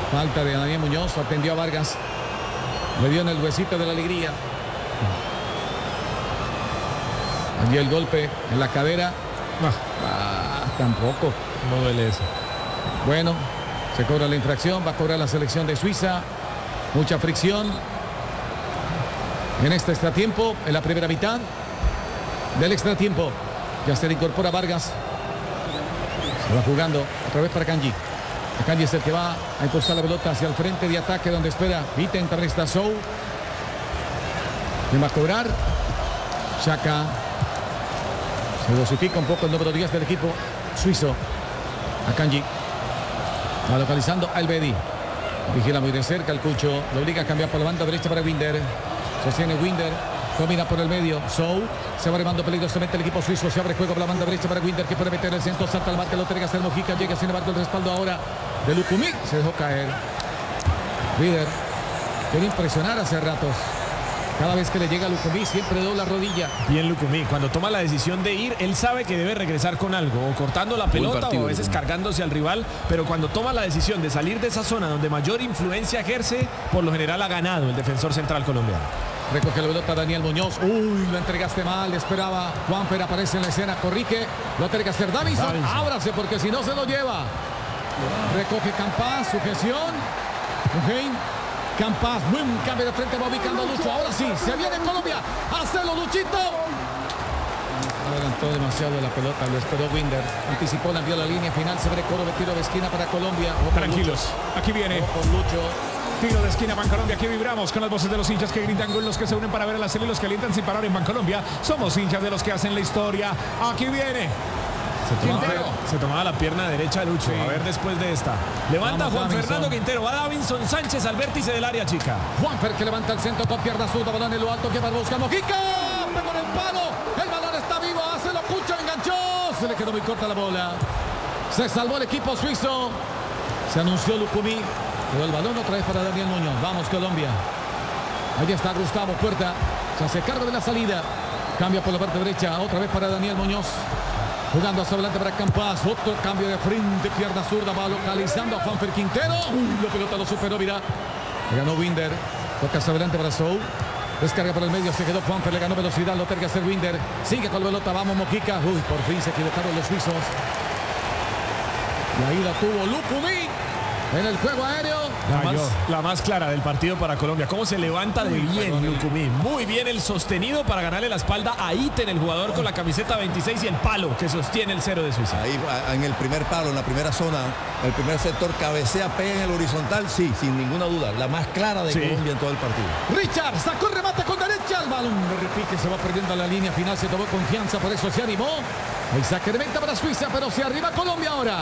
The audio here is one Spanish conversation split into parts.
Falta de Daniel Muñoz, atendió a Vargas. Le dio en el huesito de la alegría. Allí el golpe en la cadera. Tampoco. No duele eso. Bueno, se cobra la infracción, va a cobrar la selección de Suiza. Mucha fricción en este extratiempo, en la primera mitad del extratiempo. Ya se le incorpora Vargas. Se va jugando otra vez para Kanji. Kanji es el que va a impulsar la pelota hacia el frente de ataque donde espera Viten. También está Sou. ¿Quién va a cobrar? Xhaka. Se dosifica un poco el número 10 del equipo suizo. A Kanji. Va localizando a Elvedi. Vigila muy de cerca el Cucho. Lo obliga a cambiar por la banda derecha para Winder. Sostiene Winder. Domina por el medio. Sou. Se va armando peligrosamente el equipo suizo. Se abre juego por la banda derecha para Winder, que puede meter el centro. Salta al marca. Lo entrega hasta el Mojica. Llega sin embargo el respaldo ahora de Lukumi. Se dejó caer. Winder quiere impresionar hace ratos. Cada vez que le llega a Lukumi siempre dobla rodilla. Bien Lukumi, cuando toma la decisión de ir, él sabe que debe regresar con algo, o cortando la pelota o a veces cargándose al rival, pero cuando toma la decisión de salir de esa zona donde mayor influencia ejerce, por lo general ha ganado el defensor central colombiano. Recoge la pelota Daniel Muñoz. Uy, lo entregaste mal, esperaba. Juanfer aparece en la escena, corrige. Lo tiene que hacer Davinson. Ábrase porque si no se lo lleva. Recoge Campas, sujeción. Mujein. Campas, buen cambio de frente, va ubicando a Lucho. Ahora sí, se viene Colombia. ¡Hacelo, Luchito! Adelantó demasiado la pelota, lo esperó Winder. Anticipó, la envió a la línea final. Se abre coro de tiro de esquina para Colombia. Tranquilos, aquí viene. Con Lucho. Tiro de esquina, Bancolombia, aquí vibramos con las voces de los hinchas que gritan, con los que se unen para ver a la serie y los que alientan sin parar en Bancolombia. Somos hinchas de los que hacen la historia. Aquí viene. Se tomaba la pierna derecha Lucho. Sí. A ver después de esta. Levanta Juan Davinson. Fernando Quintero. Va Davinson Sánchez al vértice del área chica. Juanfer que levanta el centro con pierna zurda. Balón en lo alto que va a buscar Mojica. Pegó en el palo. El balón está vivo. Hace lo Cucho. Enganchó. Se le quedó muy corta la bola. Se salvó el equipo suizo. Se anunció Lukumi. Quedó el balón otra vez para Daniel Muñoz. Vamos Colombia. Ahí está Gustavo Puerta. Se hace cargo de la salida. Cambia por la parte derecha. Otra vez para Daniel Muñoz. Jugando hacia adelante para Campas. Otro cambio de frente. Pierna zurda. Va localizando a Juanfer Quintero. La pelota lo superó. Mira. Le ganó Winder. Toca hacia adelante para Sou. Descarga por el medio. Se quedó Juanfer. Le ganó velocidad. Lo tiene que hacer Winder. Sigue con la pelota. Vamos Mojica. Uy, por fin se equivocaron los suizos. Y ahí la tuvo Lukumi. En el juego aéreo. La más clara del partido para Colombia. Cómo se levanta de bien Lukumi. Muy bien el sostenido para ganarle la espalda a Iten, el jugador con la camiseta 26 y el palo que sostiene el 0 de Suiza. Ahí en el primer palo, en la primera zona, el primer sector, cabecea, pega en el horizontal. Sí, sin ninguna duda. La más clara de Colombia en todo el partido. Richard sacó el remate con derecha. El balón de repique se va perdiendo a la línea final. Se tomó confianza, por eso se animó. El saque de meta para Suiza, pero se arriba Colombia ahora.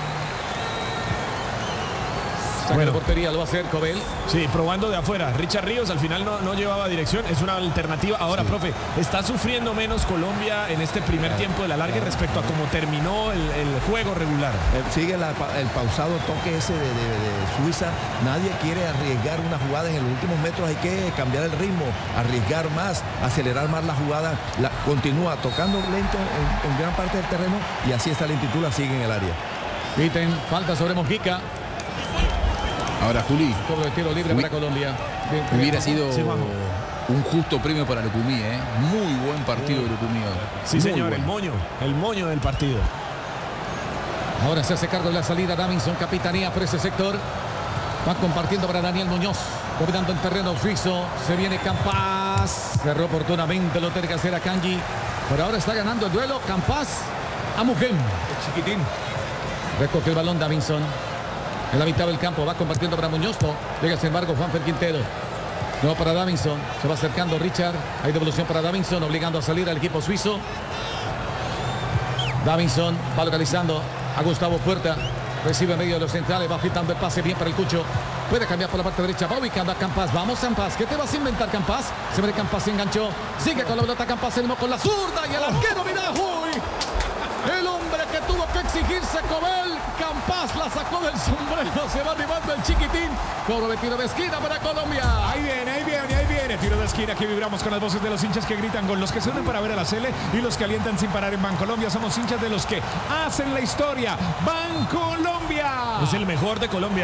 Saca la portería, lo va a hacer Cobel. Sí, probando de afuera. Richard Ríos al final no llevaba dirección. Es una alternativa. Ahora, profe, está sufriendo menos Colombia en este primer tiempo de la larga respecto a cómo terminó el juego regular. Sigue el pausado toque ese de Suiza. Nadie quiere arriesgar una jugada en los últimos metros. Hay que cambiar el ritmo, arriesgar más, acelerar más la jugada. Continúa tocando lento en gran parte del terreno y así esta lentitud la sigue en el área. Viten, falta sobre Mojica. Ahora, Juli, cobro de tiro libre para Colombia. Hubiera sido un justo premio para Lukumi, ¿eh? Muy buen partido de Lukumi. Sí, señor, bueno. el moño del partido. Ahora se hace cargo de la salida Davinson, capitanía por ese sector. Va compartiendo para Daniel Muñoz, dominando el terreno suizo. Se viene Campas. Cerró oportunamente, lo tiene que hacer a Kanji. Por ahora está ganando el duelo Campas a Mujen. El chiquitín. Recoge el balón Davinson. En la mitad del campo va compartiendo para Muñoz. Llega sin embargo Juanfer Quintero. No para Davinson. Se va acercando Richard. Hay devolución para Davinson, obligando a salir al equipo suizo. Davinson va localizando a Gustavo Puerta. Recibe en medio de los centrales. Va fitando el pase bien para el Cucho. Puede cambiar por la parte derecha. Va ubicando a Campas. Vamos Campas. ¿Qué te vas a inventar Campas? Se ve Campas, se enganchó. Sigue con la pelota Campas. El con la zurda. Y el arquero mira. ¡Uy! El hombre que tuvo que exigirse Cobel. Campas la sacó del sombrero. Se va arribando el chiquitín. Cobro de tiro de esquina para Colombia. Ahí viene. Tiro de esquina. Aquí vibramos con las voces de los hinchas que gritan, con los que se unen para ver a la Sele y los que alientan sin parar en Bancolombia. Somos hinchas de los que hacen la historia. Bancolombia. Es el mejor de Colombia.